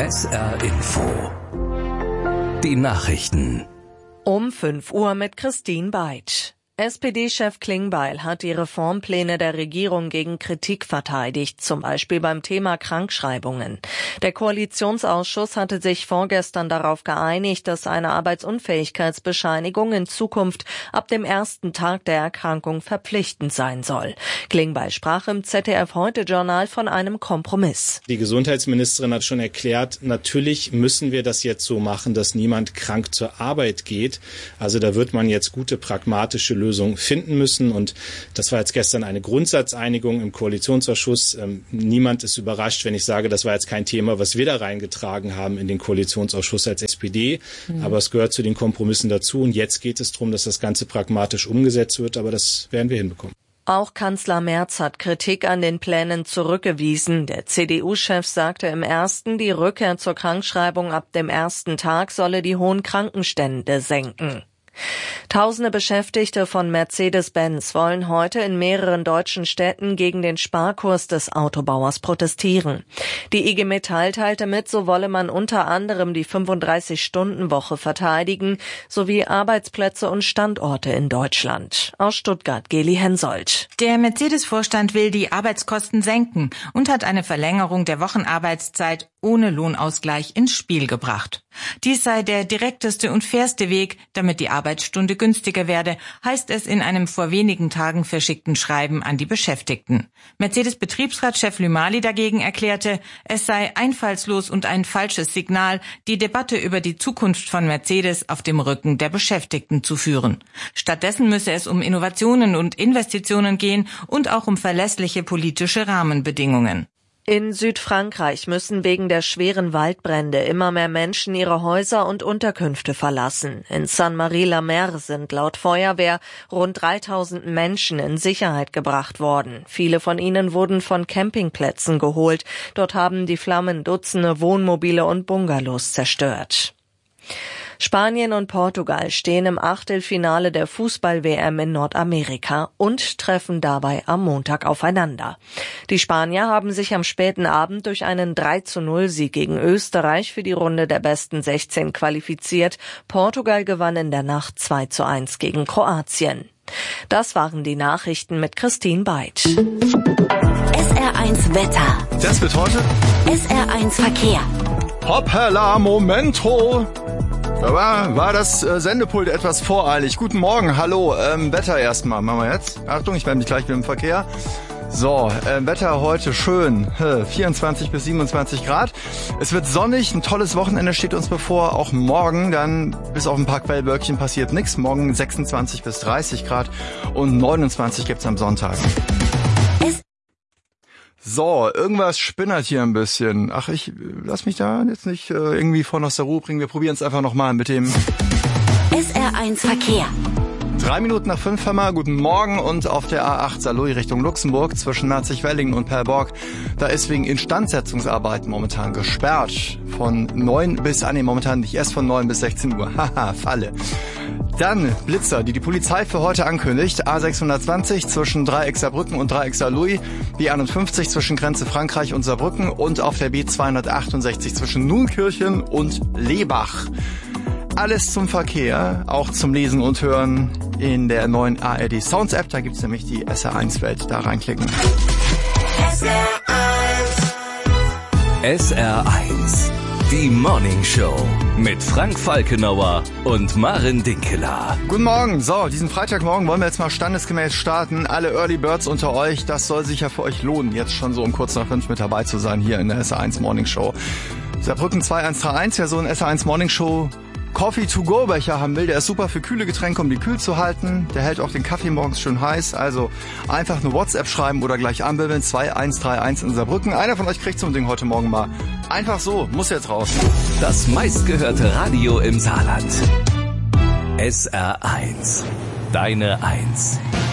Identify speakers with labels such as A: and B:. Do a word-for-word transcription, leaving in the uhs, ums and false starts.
A: S R Info. Die Nachrichten.
B: Um fünf Uhr mit Christine Beitsch. S P D-Chef Klingbeil hat die Reformpläne der Regierung gegen Kritik verteidigt, zum Beispiel beim Thema Krankschreibungen. Der Koalitionsausschuss hatte sich vorgestern darauf geeinigt, dass eine Arbeitsunfähigkeitsbescheinigung in Zukunft ab dem ersten Tag der Erkrankung verpflichtend sein soll. Klingbeil sprach im Z D F-Heute-Journal von einem Kompromiss.
C: Die Gesundheitsministerin hat schon erklärt, natürlich müssen wir das jetzt so machen, dass niemand krank zur Arbeit geht. Also da wird man jetzt gute pragmatische Lösungen Lösung finden müssen. Und das war jetzt gestern eine Grundsatzeinigung im Koalitionsausschuss. Ähm, niemand ist überrascht, wenn ich sage, das war jetzt kein Thema, was wir da reingetragen haben in den Koalitionsausschuss als S P D. Mhm. Aber es gehört zu den Kompromissen dazu. Und jetzt geht es darum, dass das Ganze pragmatisch umgesetzt wird. Aber das werden wir hinbekommen.
B: Auch Kanzler Merz hat Kritik an den Plänen zurückgewiesen. Der C D U-Chef sagte im ersten, die Rückkehr zur Krankschreibung ab dem ersten Tag solle die hohen Krankenstände senken. Tausende Beschäftigte von Mercedes-Benz wollen heute in mehreren deutschen Städten gegen den Sparkurs des Autobauers protestieren. Die I G Metall teilte mit, so wolle man unter anderem die fünfunddreißig-Stunden-Woche verteidigen, sowie Arbeitsplätze und Standorte in Deutschland. Aus Stuttgart Geli Hensoldt.
D: Der Mercedes-Vorstand will die Arbeitskosten senken und hat eine Verlängerung der Wochenarbeitszeit ohne Lohnausgleich ins Spiel gebracht. Dies sei der direkteste und fairste Weg, damit die Arbeitsstunde günstiger werde, heißt es in einem vor wenigen Tagen verschickten Schreiben an die Beschäftigten. Mercedes-Betriebsratschef Lümali dagegen erklärte, es sei einfallslos und ein falsches Signal, die Debatte über die Zukunft von Mercedes auf dem Rücken der Beschäftigten zu führen. Stattdessen müsse es um Innovationen und Investitionen gehen und auch um verlässliche politische Rahmenbedingungen.
B: In Südfrankreich müssen wegen der schweren Waldbrände immer mehr Menschen ihre Häuser und Unterkünfte verlassen. In Saint-Marie-la-Mer sind laut Feuerwehr rund dreitausend Menschen in Sicherheit gebracht worden. Viele von ihnen wurden von Campingplätzen geholt. Dort haben die Flammen Dutzende Wohnmobile und Bungalows zerstört. Spanien und Portugal stehen im Achtelfinale der Fußball-W M in Nordamerika und treffen dabei am Montag aufeinander. Die Spanier haben sich am späten Abend durch einen drei zu null Sieg gegen Österreich für die Runde der besten sechzehn qualifiziert. Portugal gewann in der Nacht zwei zu eins gegen Kroatien. Das waren die Nachrichten mit Christine Beitsch.
E: S R eins Wetter.
F: Das wird heute
E: S R eins Verkehr.
F: Hoppala, Momento. Da war, war das äh, Sendepult etwas voreilig. Guten Morgen, hallo, ähm, Wetter erstmal. Machen wir jetzt. Achtung, ich werde mich gleich mit dem Verkehr. So, äh, Wetter heute schön. vierundzwanzig bis siebenundzwanzig Grad. Es wird sonnig, ein tolles Wochenende steht uns bevor. Auch morgen dann, bis auf ein paar Quellwölkchen passiert nichts. Morgen sechsundzwanzig bis dreißig Grad und neunundzwanzig gibt's am Sonntag. So, irgendwas spinnert hier ein bisschen. Ach, ich lass mich da jetzt nicht äh, irgendwie von aus der Ruhe bringen. Wir probieren es einfach nochmal mit dem
E: S R eins Verkehr.
F: Drei Minuten nach fünf haben wir. Guten Morgen. Und auf der A acht Saarlouis Richtung Luxemburg zwischen Merzig-Wellingen und Perborg, da ist wegen Instandsetzungsarbeiten momentan gesperrt. Von neun bis, ah nee, momentan nicht erst von neun bis sechzehn Uhr. Haha, Falle. Dann Blitzer, die die Polizei für heute ankündigt. A sechshundertzwanzig zwischen Dreieck Saarbrücken und Dreieck Saarlouis, B einundfünfzig zwischen Grenze Frankreich und Saarbrücken und auf der B zweihundertachtundsechzig zwischen Nuhlkirchen und Lebach. Alles zum Verkehr, auch zum Lesen und Hören in der neuen A R D Sounds App. Da gibt's nämlich die S R eins Welt. Da reinklicken.
A: S R eins. S R eins. Die Morning Show mit Frank Falkenauer und Maren Dinkeler.
F: Guten Morgen. So, diesen Freitagmorgen wollen wir jetzt mal standesgemäß starten. Alle Early Birds unter euch, das soll sich ja für euch lohnen, jetzt schon so um kurz nach fünf mit dabei zu sein hier in der S R eins Morning Show. Saarbrücken zwei eins drei eins, wer so ein S R eins Morning Show Coffee-to-go-Becher haben will, der ist super für kühle Getränke, um die kühl zu halten. Der hält auch den Kaffee morgens schön heiß. Also einfach eine WhatsApp schreiben oder gleich anbimmeln. zwei eins drei eins in Saarbrücken. Einer von euch kriegt so ein Ding heute Morgen mal. Einfach so, muss jetzt raus.
A: Das meistgehörte Radio im Saarland. S R eins. Deine Eins.